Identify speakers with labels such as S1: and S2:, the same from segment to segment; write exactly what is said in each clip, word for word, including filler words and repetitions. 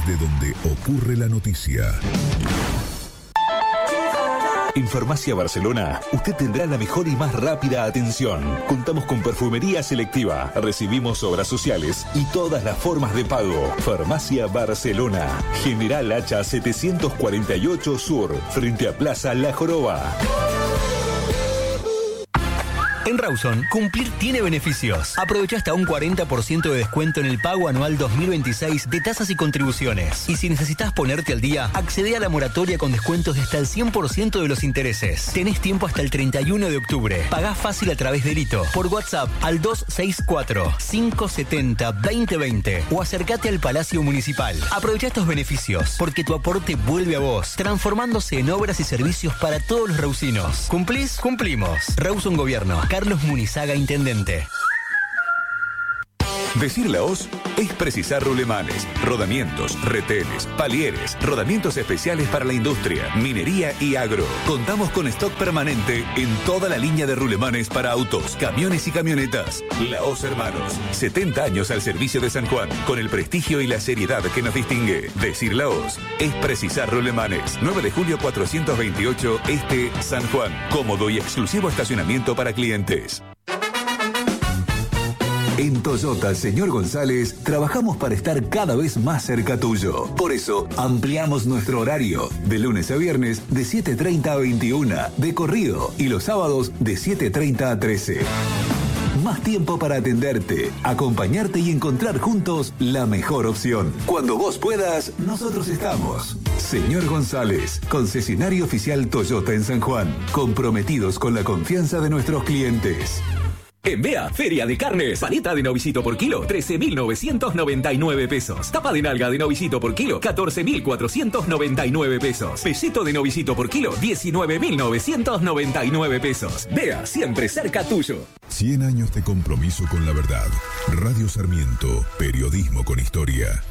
S1: desde donde ocurre la noticia.
S2: En Farmacia Barcelona, usted tendrá la mejor y más rápida atención. Contamos con perfumería selectiva, recibimos obras sociales y todas las formas de pago. Farmacia Barcelona, General Hacha setecientos cuarenta y ocho Sur, frente a Plaza La Joroba.
S3: En Rawson, cumplir tiene beneficios. Aprovecha hasta un cuarenta por ciento de descuento en el pago anual dos mil veintiséis de tasas y contribuciones. Y si necesitas ponerte al día, accede a la moratoria con descuentos de hasta el cien por ciento de los intereses. Tenés tiempo hasta el treinta y uno de octubre. Pagá fácil a través de Lito, por WhatsApp al dos seis cuatro, cinco siete cero, dos cero dos cero o acércate al Palacio Municipal. Aprovecha estos beneficios, porque tu aporte vuelve a vos, transformándose en obras y servicios para todos los rausinos. ¿Cumplís? Cumplimos. Rawson Gobierno. Carlos Munizaga, Intendente.
S2: Decir la hoz es precisar rulemanes, rodamientos, retenes, palieres, rodamientos especiales para la industria, minería y agro. Contamos con stock permanente en toda la línea de rulemanes para autos, camiones y camionetas. La Hoz Hermanos, setenta años al servicio de San Juan, con el prestigio y la seriedad que nos distingue. Decir la Hoz es precisar rulemanes. nueve de julio cuatrocientos veintiocho, Este, San Juan. Cómodo y exclusivo estacionamiento para clientes.
S4: En Toyota Señor González trabajamos para estar cada vez más cerca tuyo. Por eso ampliamos nuestro horario de lunes a viernes de siete treinta a veintiuna de corrido y los sábados de siete treinta a trece. Más tiempo para atenderte, acompañarte y encontrar juntos la mejor opción. Cuando vos puedas, nosotros estamos. Señor González, concesionario oficial Toyota en San Juan, comprometidos con la confianza de nuestros clientes.
S5: En Bea, Feria de Carnes, paleta de novicito por kilo, trece mil novecientos noventa y nueve pesos. Tapa de nalga de novicito por kilo, catorce mil cuatrocientos noventa y nueve pesos. Pelleto de novicito por kilo, diecinueve mil novecientos noventa y nueve pesos. Bea, siempre cerca tuyo.
S1: cien años de compromiso con la verdad. Radio Sarmiento, periodismo con historia.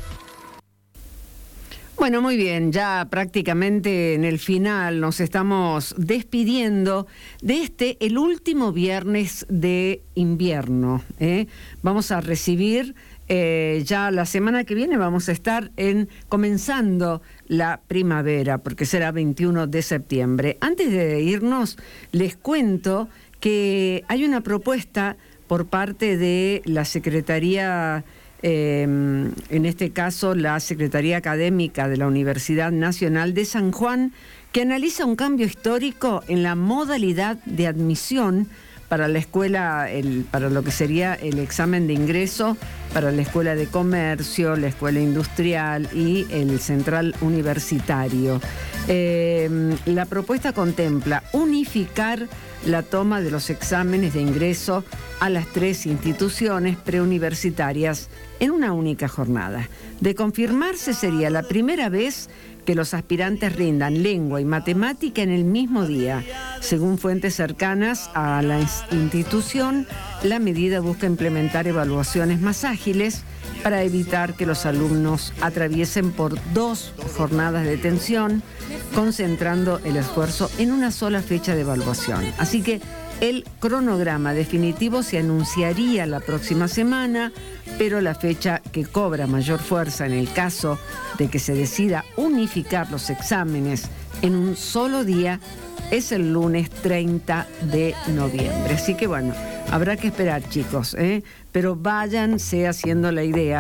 S6: Bueno, muy bien, ya prácticamente en el final nos estamos despidiendo de este, el último viernes de invierno. ¿eh? Vamos a recibir, eh, ya la semana que viene vamos a estar en comenzando la primavera, porque será veintiuno de septiembre. Antes de irnos, les cuento que hay una propuesta por parte de la Secretaría... Eh, en este caso la Secretaría Académica de la Universidad Nacional de San Juan, que analiza un cambio histórico en la modalidad de admisión para la escuela, el, para lo que sería el examen de ingreso para la Escuela de Comercio, la Escuela Industrial y el Central Universitario. Eh, la propuesta contempla unificar la toma de los exámenes de ingreso a las tres instituciones preuniversitarias en una única jornada. De confirmarse, sería la primera vez que los aspirantes rindan lengua y matemática en el mismo día. Según fuentes cercanas a la institución, la medida busca implementar evaluaciones más ágiles para evitar que los alumnos atraviesen por dos jornadas de tensión, concentrando el esfuerzo en una sola fecha de evaluación. Así que el cronograma definitivo se anunciaría la próxima semana, pero la fecha que cobra mayor fuerza en el caso de que se decida unificar los exámenes en un solo día es el lunes treinta de noviembre. Así que bueno, habrá que esperar, chicos, ¿eh? Pero váyanse haciendo la idea.